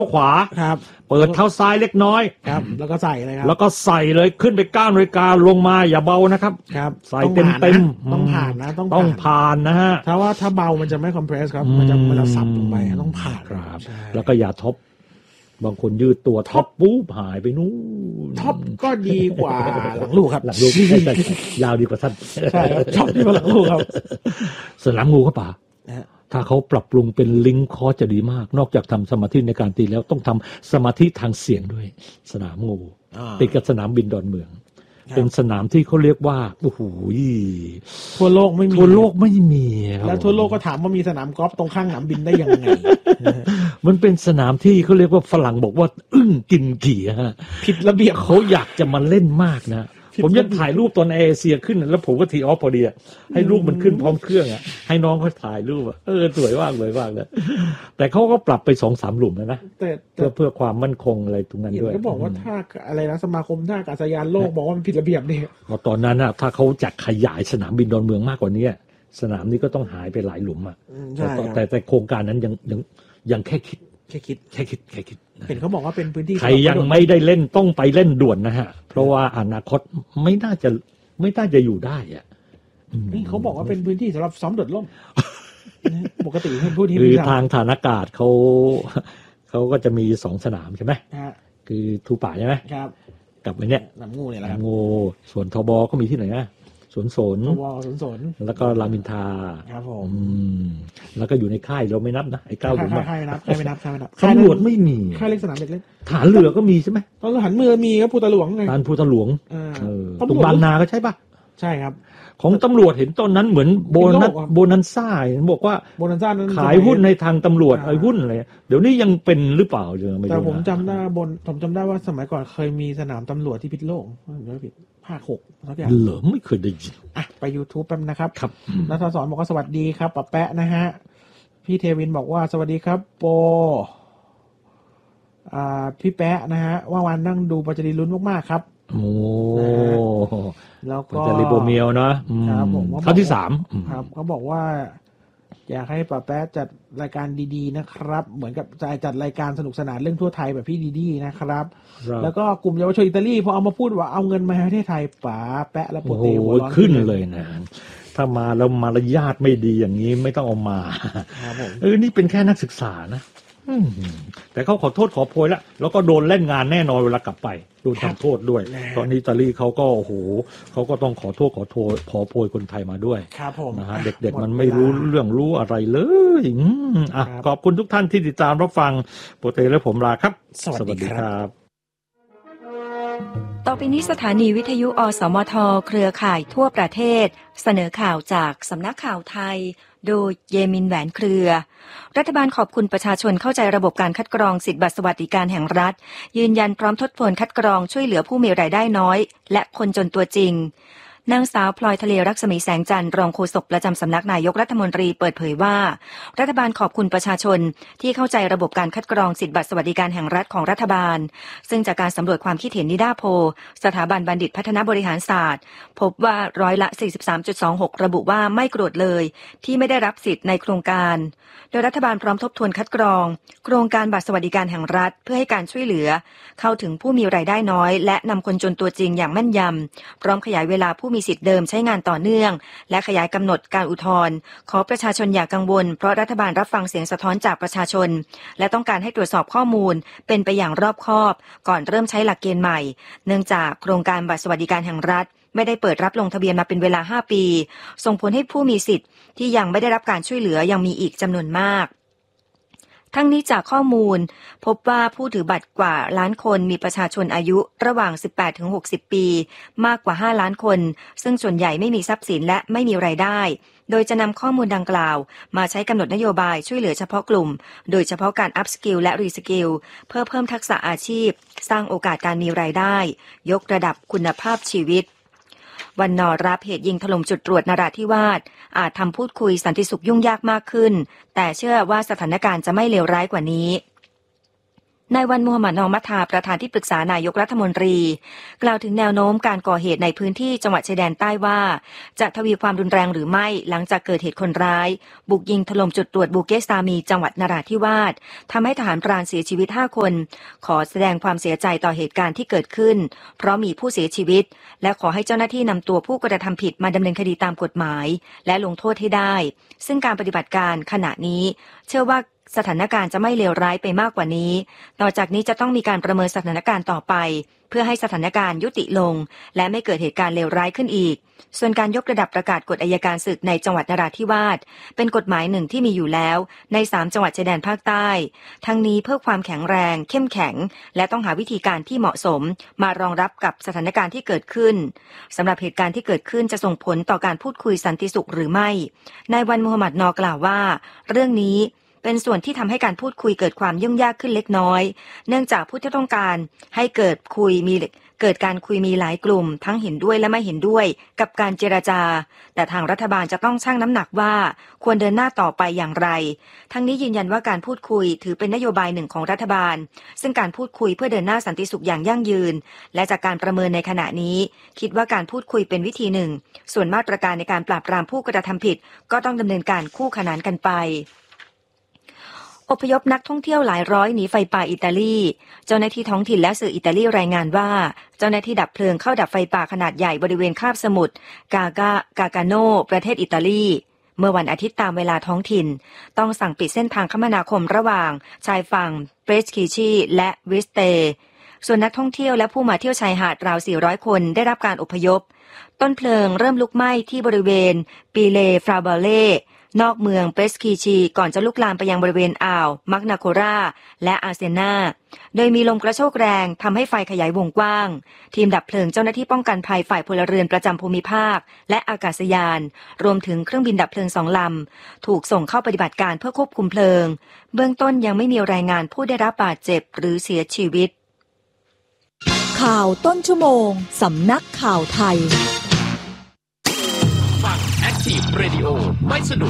ขวาครับเปิดเท้าซ้ายเล็กน้อยครับแล้วก็ใส่เลยครับแล้วก็ใส่เลยขึ้นไป9 นาฬิกาลงมาอย่าเบานะครับครับใส่เต็มต้องผ่านนะต้องผ่านนะฮะถ้าเบามันจะไม่คอมเพรสครับมันจะสับลงไปต้องผ่านครับแล้วก็อย่าท็อปบางคนยืดตัวท็อปปุ๊บหายไปนู้นท็อปก็ดีกว่าหลังลูกครับหลังลูกยาวดีกว่าสั้นใช่ครับท็อปดีกว่าหลังลูกครับสนามงูครับป่าถ้าเขาปรับปรุงเป็นลิงคอร์สจะดีมากนอกจากทำสมาธิในการตีแล้วต้องทำสมาธิทางเสียงด้วยสนามงูติดกับสนามบินดอนเมืองเป็นสนามที่เขาเรียกว่าโอ้โหทั่วโลกไม่มีแล้วทั่วโลกก็ถามว่ามีสนามกอล์ฟตรงข้างสนามบินได้ยังไงมันเป็นสนามที่เขาเรียกว่าฝรั่งบอกว่าอึ้งกินกี่ฮะผิดระเบียบเขาอยากจะมาเล่นมากนะผมยังถ่ายรูปตอนเอเชียขึ้นแล้วผมก็ทีออฟพอดีให้รูปมันขึ้นพร้อมเครื่องให้น้องเขาถ่ายรูปสวยมากเลยมากเลยแต่เขาก็ปรับไป 2-3 หลุมแล้วนะเพื่อความมั่นคงอะไรตรงนั้นด้วยก็บอกว่าถ้าอะไรนะสมาคมท่าอากาศยานโลกบอกว่ามันผิดระเบียบนี่ตอนนั้นถ้าเขาจัดขยายสนามบินดอนเมืองมากกว่านี้สนามนี้ก็ต้องหายไปหลายหลุมแต่โครงการนั้นยังแค่คิดเห็นเขาบอกว่าเป็นพื้นที่ใครยังไม่ได้เล่นต้องไปเล่นด่วนนะฮะเพราะว่าอนาคตไม่น่าจะอยู่ได้นี่เขาบอกว่าเป็นพื้นที่สำหรับซ้อมโดดร่มปกติเป็นผู้ที่คือทางฐานอากาศเขาก็จะมี2 สนามใช่ไหมคือทูป่าใช่ไหมครับกับไอ้เนี่ยน้ำงูเนี่ยแหละงูส่วนทบก็มีที่ไหนนะสวนแล้วก็รามอินทราครับผมแล้วก็อยู่ในค่ายเราไม่นับนะไอ้9 หลุมค่ายไม่นับตำรวจไม่มีค่ายเล็กสนามเล็กฐานเรือก็มีใช่ไหมตอนหันเรือมีครับภูตะหลวงไงฐานภูตะหลวงตรงบางนาก็ใช่ป่ะใช่ครับของตำรวจเห็นตอนนั้นเหมือนโบนันซ่าบอกว่าโบนันซ่านั้นขายหุ้นในทางตำรวจไอ้หุ้นอะไรเดี๋ยวนี้ยังเป็นหรือเปล่าแต่ผมจำได้ว่าสมัยก่อนเคยมีสนามตำรวจที่พิษโลกไม่ผิดภาค 6สักอย่างเหรอไม่เคยได้ยินไป YouTube แป๊บนะครับครับนัทศรบอกว่าสวัสดีครับป้าแปะนะฮะพี่เทวินบอกว่าสวัสดีครับโปพี่แปะนะฮะว่าวันนั่งดูปัจจุบันลุ้นมากๆครับโอ้แล้วก็จะริโบเมียวเนาะครับผมครั้งที่3 ครับเขาบอกว่าอยากให้ป้าแป๊ะจัดรายการดีๆนะครับเหมือนกับจัดรายการสนุกสนานเรื่องทั่วไทยแบบพี่ดีๆนะครับแล้วก็กลุ่มเยาวชนอิตาลีพอเอามาพูดว่าเอาเงินมาให้ประเทศไทยป๋าแป๊ะและโปเต้หัวร้อนขึ้นเลยนะถ้ามาแล้วมารยาทไม่ดีอย่างนี้ไม่ต้องเอามานี่เป็นแค่นักศึกษานะแต่เขาขอโทษขอโพยแล้วก็โดนเล่นงานแน่นอนเวลากลับไปโดนทำโทษด้วยตอนนี้อิตาลีเขาก็เขาก็ต้องขอโทษขอโพยคนไทยมาด้วยนะฮะเด็กๆมันไม่รู้เรื่องรู้อะไรเลยขอบคุณทุกท่านที่ติดตามรับฟังโปเต้และผมลาครับสวัสดีครับต่อไปนี้สถานีวิทยุอสมทเครือข่ายทั่วประเทศเสนอข่าวจากสำนักข่าวไทยโดยเยมินแหวนเครือรัฐบาลขอบคุณประชาชนเข้าใจระบบการคัดกรองสิทธิบัตรสวัสดิการแห่งรัฐยืนยันพร้อมทบทวนคัดกรองช่วยเหลือผู้มีรายได้น้อยและคนจนตัวจริงนางสาวพลอยทะเลรักษมีแสงจันทร์รองโฆษกประจำสำนักนายกรัฐมนตรีเปิดเผยว่ารัฐบาลขอบคุณประชาชนที่เข้าใจระบบการคัดกรองสิทธิบัตรสวัสดิการแห่งรัฐของรัฐบาลซึ่งจากการสำรวจความคิดเห็นนิดาโพลสถาบันบัณฑิตพัฒนาบริหารศาสตร์พบว่าร้อยละ 43.26 ระบุว่าไม่โกรธเลยที่ไม่ได้รับสิทธิ์ในโครงการโดยรัฐบาลพร้อมทบทวนคัดกรองโครงการบัตรสวัสดิการแห่งรัฐเพื่อให้การช่วยเหลือเข้าถึงผู้มีรายได้น้อยและนำคนจนตัวจริงอย่างแม่นยำพร้อมขยายเวลาผู้มีสิทธิ์เดิมใช้งานต่อเนื่องและขยายกำหนดการอุทธรณ์ขอประชาชนอย่ากังวลเพราะรัฐบาลรับฟังเสียงสะท้อนจากประชาชนและต้องการให้ตรวจสอบข้อมูลเป็นไปอย่างรอบคอบก่อนเริ่มใช้หลักเกณฑ์ใหม่เนื่องจากโครงการบัตรสวัสดิการแห่งรัฐไม่ได้เปิดรับลงทะเบียนมาเป็นเวลา5 ปีส่งผลให้ผู้มีสิทธิ์ที่ยังไม่ได้รับการช่วยเหลือยังมีอีกจำนวนมากทั้งนี้จากข้อมูลพบว่าผู้ถือบัตรกว่าล้านคนมีประชาชนอายุระหว่าง 18-60 ปีมากกว่า5 ล้านคนซึ่งส่วนใหญ่ไม่มีทรัพย์สินและไม่มีรายได้โดยจะนำข้อมูลดังกล่าวมาใช้กำหนดนโยบายช่วยเหลือเฉพาะกลุ่มโดยเฉพาะการอัพสกิลและรีสกิลเพื่อเพิ่มทักษะอาชีพสร้างโอกาสการมีรายได้ยกระดับคุณภาพชีวิตวันนอรับเหตุยิงถล่มจุดตรวจนราธิวาสอาจทำพูดคุยสันติสุขยุ่งยากมากขึ้นแต่เชื่อว่าสถานการณ์จะไม่เลวร้ายกว่านี้นายวันมูฮัมหมัดนอมัทธาประธานที่ปรึกษานายกรัฐมนตรีกล่าวถึงแนวโน้มการก่อเหตุในพื้นที่จังหวัดชายแดนใต้ว่าจะทวีความรุนแรงหรือไม่หลังจากเกิดเหตุคนร้ายบุกยิงถล่มจุดตรวจบูเกสตามีจังหวัดนราธิวาสทำให้ทหารพรานเสียชีวิต5คนขอแสดงความเสียใจต่อเหตุการณ์ที่เกิดขึ้นเพราะมีผู้เสียชีวิตและขอให้เจ้าหน้าที่นำตัวผู้กระทำผิดมาดำเนินคดีตามกฎหมายและลงโทษให้ได้ซึ่งการปฏิบัติการขณะนี้เชื่อว่าสถานการณ์จะไม่เลวร้ายไปมากกว่านี้ต่อจากนี้จะต้องมีการประเมินสถานการณ์ต่อไปเพื่อให้สถานการณ์ยุติลงและไม่เกิดเหตุการณ์เลวร้ายขึ้นอีกส่วนการยกระดับประกาศกฎอัยการศึกในจังหวัดนราธิวาสเป็นกฎหมายหนึ่งที่มีอยู่แล้วใน3จังหวัดชายแดนภาคใต้ทั้งนี้เพื่อความแข็งแรงเข้มแข็งและต้องหาวิธีการที่เหมาะสมมารองรับกับสถานการณ์ที่เกิดขึ้นสำหรับเหตุการณ์ที่เกิดขึ้นจะส่งผลต่อการพูดคุยสันติสุขหรือไม่นายวันมูฮัมหมัดนอกล่าวว่าเรื่องนี้เป็นส่วนที่ทำให้การพูดคุยเกิดความยุ่งยากขึ้นเล็กน้อยเนื่องจากผู้ที่ต้องการให้เกิดการคุยมีหลายกลุ่มทั้งเห็นด้วยและไม่เห็นด้วยกับการเจรจาแต่ทางรัฐบาลจะต้องชั่งน้ำหนักว่าควรเดินหน้าต่อไปอย่างไรทั้งนี้ยืนยันว่าการพูดคุยถือเป็นนโยบายหนึ่งของรัฐบาลซึ่งการพูดคุยเพื่อเดินหน้าสันติสุขอย่างยั่งยืนและจากการประเมินในขณะนี้คิดว่าการพูดคุยเป็นวิธีหนึ่งส่วนมาตรการในการปราบปรามผู้กระทำผิดก็ต้องดำเนินการคู่ขนานกันไปอพยพนักท่องเที่ยวหลายร้อยหนีไฟป่าอิตาลีเจ้าหน้าที่ท้องถิ่นและสื่ออิตาลีรายงานว่าเจ้าหน้าที่ดับเพลิงเข้าดับไฟป่าขนาดใหญ่บริเวณคาบสมุทรกากาโนประเทศอิตาลีเมื่อวันอาทิตย์ตามเวลาท้องถิ่นต้องสั่งปิดเส้นทางคมนาคมระหว่างชายฝั่งเปรสคิชีและวิสเตส่วนนักท่องเที่ยวและผู้มาเที่ยวชายหาดราว400คนได้รับการอพยพต้นเพลิงเริ่มลุกไหม้ที่บริเวณปีเลฟราบาเล่นอกเมืองเปรสคีชีก่อนจะลุกลามไปยังบริเวณอ่าวมักนาโคราและอาเซนาโดยมีลมกระโชกแรงทำให้ไฟขยายวงกว้างทีมดับเพลิงเจ้าหน้าที่ป้องกันภัยฝ่ายพลเรือนประจำภูมิภาคและอากาศยานรวมถึงเครื่องบินดับเพลิง2 ลำถูกส่งเข้าปฏิบัติการเพื่อควบคุมเพลิงเบื้องต้นยังไม่มีรายงานผู้ได้รับบาดเจ็บหรือเสียชีวิตข่าวต้นชั่วโมงสำนักข่าวไทยฟัง Active Radio ไม่สนุก